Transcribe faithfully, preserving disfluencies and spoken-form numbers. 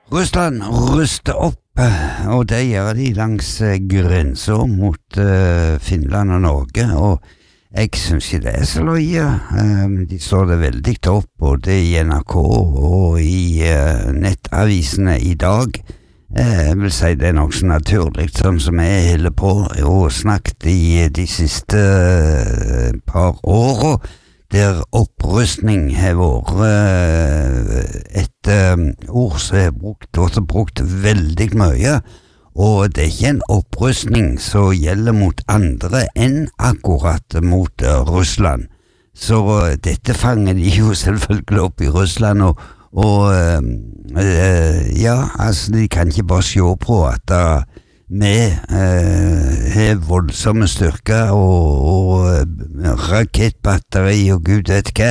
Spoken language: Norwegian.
Russland ruster opp, og det gjør de langs grensa mot uh, Finland og Norge, og jeg synes ikke det er så løye. Um, de står det veldig opp, både i N R K og i uh, nettavisene i dag. Uh, jeg vil si det er nok så naturlig, sånn som jeg holder på og snakket i de siste uh, par årene, der opprustning har vært uh, et um, ord som er brukt, og brukt veldig mye, og det er ikke en opprustning som gjelder mot andre enn akkurat mot uh, Russland. Så uh, dette fanger de jo selvfølgelig opp i Russland, og, og uh, uh, ja, altså de kan ikke bare se på at uh, vi uh, har voldsomme styrker og, og uh, rakettbatteri og gud vet hva.